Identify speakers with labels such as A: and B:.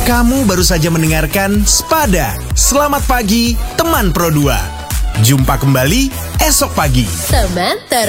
A: Kamu baru saja mendengarkan Spada. Selamat pagi, teman Pro 2. Jumpa kembali esok pagi.
B: Teman